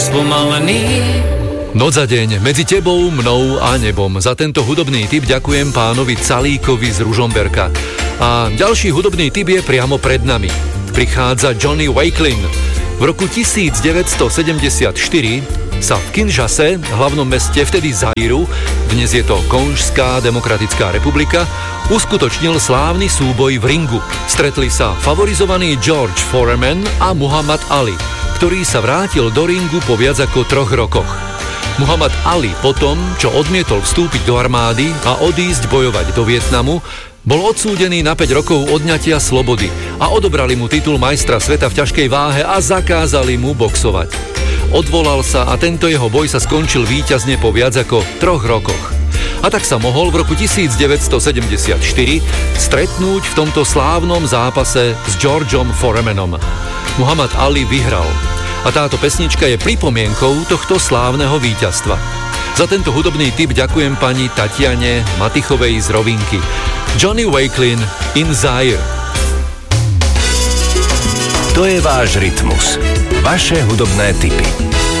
Spomalený. Noc a deň medzi tebou, mnou a nebom. Za tento hudobný tip ďakujem pánovi Calíkovi z Ružomberka. A ďalší hudobný tip je priamo pred nami. Prichádza Johnny Wakelin. V roku 1974 sa v Kinshase, hlavnom meste vtedy Zairu, dnes je to Konžská demokratická republika, uskutočnil slávny súboj v ringu. Stretli sa favorizovaný George Foreman a Muhammad Ali, ktorý sa vrátil do ringu po viac ako 3 rokoch. Muhammad Ali potom, čo odmietol vstúpiť do armády a odísť bojovať do Vietnamu, bol odsúdený na 5 rokov odňatia slobody a odobrali mu titul majstra sveta v ťažkej váhe a zakázali mu boxovať. Odvolal sa a tento jeho boj sa skončil víťazne po viac ako 3 rokoch. A tak sa mohol v roku 1974 stretnúť v tomto slávnom zápase s Georgeom Foremanom. Muhammad Ali vyhral. A táto pesnička je pripomienkou tohto slávneho víťazstva. Za tento hudobný tip ďakujem pani Tatiane Matichovej z Rovinky. Johnny Wakelin in Zaire. To je váš rytmus. Vaše hudobné tipy.